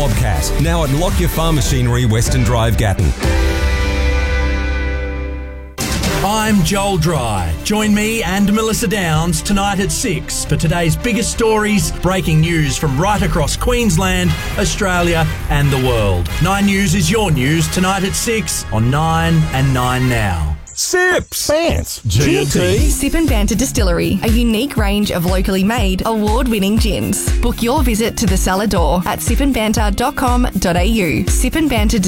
Bobcat, now at Lockyer Farm Machinery, Western Drive, Gatton. I'm Joel Dry. Join me and Melissa Downs tonight at 6 for today's biggest stories, breaking news from right across Queensland, Australia and the world. 9 News is your news tonight at 6 on 9 and 9 Now. Sips! Bants. G&T. Sip and Banter Distillery, a unique range of locally made, award-winning gins. Book your visit to the cellar door at sipandbanter.com.au. Sip and Banter